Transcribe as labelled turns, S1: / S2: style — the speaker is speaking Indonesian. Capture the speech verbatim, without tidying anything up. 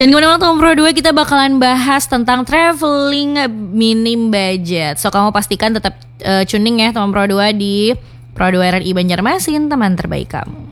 S1: Dan kemana-mana teman Pro dua, kita bakalan bahas tentang traveling minim budget. So kamu pastikan tetap uh, tuning ya teman Pro dua di Pro dua R R I Banjarmasin, teman terbaik kamu.